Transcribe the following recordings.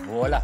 Voilà.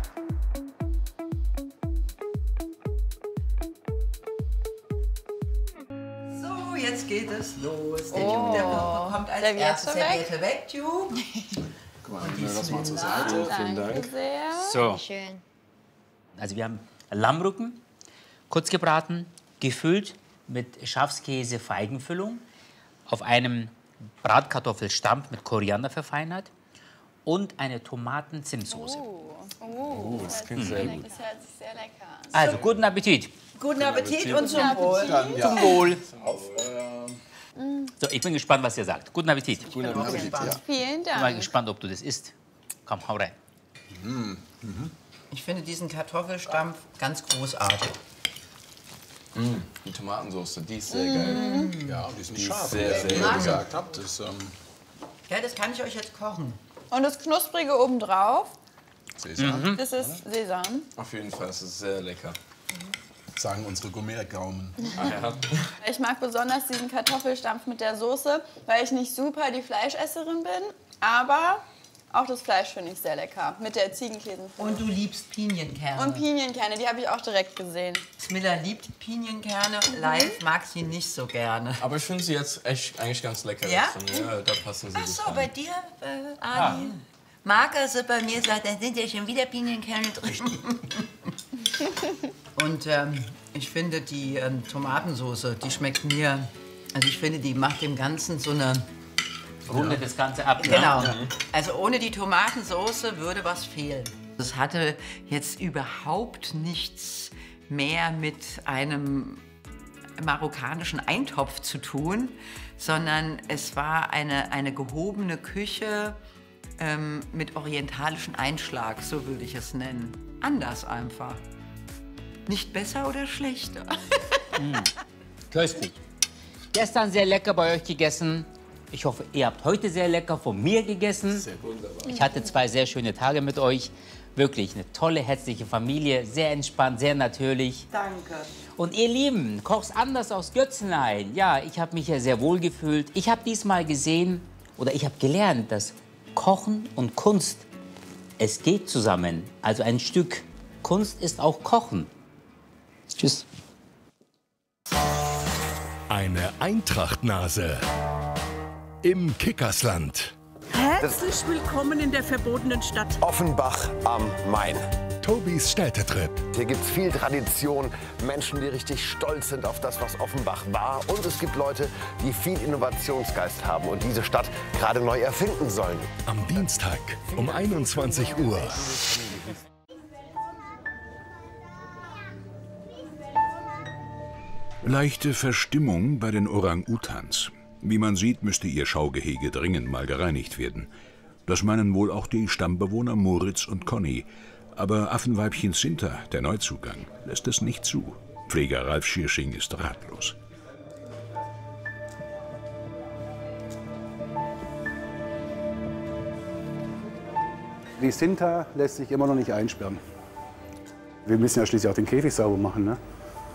So, jetzt geht es los. Der Tube, der kommt als erstes Serviette weg. Tube. Guck mal, nehmen wir das mal zur Seite. Vielen Dank. Sehr. So, Schön. also wir haben Lammrücken, kurz gebraten, gefüllt mit Schafskäse, Feigenfüllung, auf einem Bratkartoffelstampf mit Koriander verfeinert und eine Tomaten-Zimtsoße. Das klingt sehr gut. Das hört sich sehr lecker an. Also, guten Appetit. Guten Appetit und zum Wohl. Dann, ja. Zum Wohl. Auf, So, ich bin gespannt, was ihr sagt. Guten Appetit. guten Appetit, ja. Vielen Ich bin mal Dank. gespannt, ob du das isst. Komm, hau rein. Ich finde diesen Kartoffelstampf ganz großartig. Die Tomatensauce, die ist sehr geil. Ja, die ist nicht scharf. Sehr, sehr, wie ihr gesagt habt. Das, Ja, das kann ich euch jetzt kochen. Und das Knusprige obendrauf, Sesam. das ist Sesam. Auf jeden Fall, es ist sehr lecker. Sagen unsere Gourmet-Gaumen. Ich mag besonders diesen Kartoffelstampf mit der Soße, weil ich nicht super die Fleischesserin bin, aber auch das Fleisch finde ich sehr lecker. Mit der Ziegenkäse. Und du liebst Pinienkerne. Und Pinienкerne, die habe ich auch direkt gesehen. Smilla liebt Pinienkerne, live mag sie nicht so gerne. Aber ich finde sie jetzt echt eigentlich ganz lecker. Ja? Ja, da passen sie Ach gut so, rein. bei dir, Adi? Mag er so bei mir sagt, dann sind ja schon wieder Pinienkerne drin. Und ich finde die Tomatensoße, die schmeckt mir, also ich finde, die macht dem Ganzen so eine... Rundet das Ganze ab. Genau. Also ohne die Tomatensoße würde was fehlen. Das hatte jetzt überhaupt nichts mehr mit einem marokkanischen Eintopf zu tun, sondern es war eine gehobene Küche mit orientalischem Einschlag, so würde ich es nennen. Anders einfach. Nicht besser oder schlechter. Köstlich. Gestern sehr lecker bei euch gegessen. Ich hoffe, ihr habt heute sehr lecker von mir gegessen. Sehr wunderbar. Ich hatte 2 sehr schöne Tage mit euch. Wirklich eine tolle, herzliche Familie. Sehr entspannt, sehr natürlich. Danke. Und ihr Lieben, Koch's anders aus Götzenhain. Ja, ich habe mich ja sehr wohl gefühlt. Ich habe diesmal gesehen oder ich habe gelernt, dass Kochen und Kunst, es geht zusammen. Also ein Stück Kunst ist auch Kochen. Tschüss. Eine Eintrachtnase im Kickersland. Herzlich willkommen in der verbotenen Stadt. Offenbach am Main. Tobis Städtetrip. Hier gibt es viel Tradition, Menschen, die richtig stolz sind auf das, was Offenbach war. Und es gibt Leute, die viel Innovationsgeist haben und diese Stadt gerade neu erfinden sollen. Am Dienstag um 21 Uhr. Leichte Verstimmung bei den Orang-Utans. Wie man sieht, müsste ihr Schaugehege dringend mal gereinigt werden. Das meinen wohl auch die Stammbewohner Moritz und Conny. Aber Affenweibchen Sinter, der Neuzugang, lässt es nicht zu. Pfleger Ralf Schirsching ist ratlos. Die Sinter lässt sich immer noch nicht einsperren. Wir müssen ja schließlich auch den Käfig sauber machen, ne?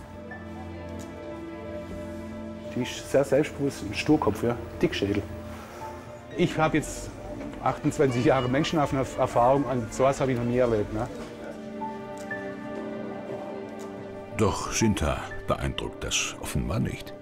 Die ist sehr selbstbewusst, ein Sturkopf, ja? Dickschädel. Ich habe jetzt 28 Jahre Menschenaffenerfahrung und sowas habe ich noch nie erlebt. Ne? Doch Sinter beeindruckt das offenbar nicht.